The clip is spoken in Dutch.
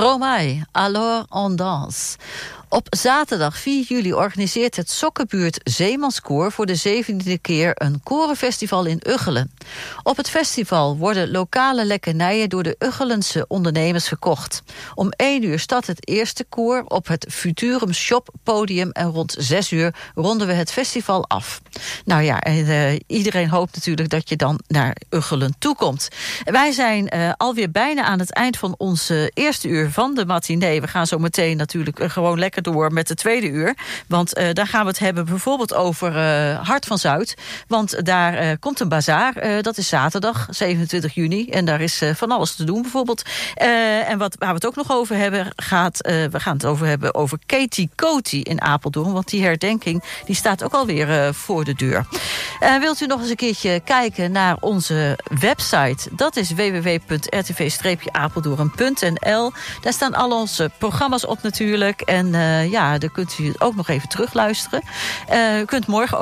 Stromae, alors on danse. Op zaterdag 4 juli organiseert het Sokkenbuurt Zeemanskoor voor de 17e keer een korenfestival in Ugchelen. Op het festival worden lokale lekkernijen door de Ugchelense ondernemers verkocht. Om 1 uur start het eerste koor op het Futurum Shop podium en rond 6 uur ronden we het festival af. Nou ja, iedereen hoopt natuurlijk dat je dan naar Ugchelen toekomt. Wij zijn alweer bijna aan het eind van ons eerste uur van de matinee. We gaan zo meteen natuurlijk gewoon lekker door met de tweede uur. Want daar gaan we het hebben bijvoorbeeld over Hart van Zuid. Want daar komt een bazaar. Dat is zaterdag, 27 juni. En daar is van alles te doen bijvoorbeeld. En waar we het ook nog over hebben, we gaan het over hebben over Katie Coty in Apeldoorn. Want die herdenking die staat ook alweer voor de deur. Wilt u nog eens een keertje kijken naar onze website? Dat is www.rtv-apeldoorn.nl. Daar staan al onze programma's op natuurlijk. En daar kunt u ook nog even terugluisteren. U kunt morgen ook